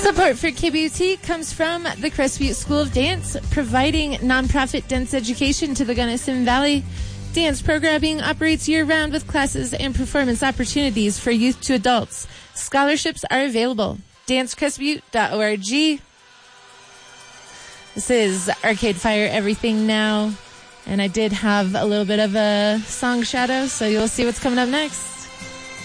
Support for KBUT comes from the Crestview Butte School of Dance, providing nonprofit dance education to the Gunnison Valley. Dance programming operates year-round with classes and performance opportunities for youth to adults. Scholarships are available. dancecrestbutte.org. This is Arcade Fire, Everything Now. And I did have a little bit of a song shadow, so you'll see what's coming up next.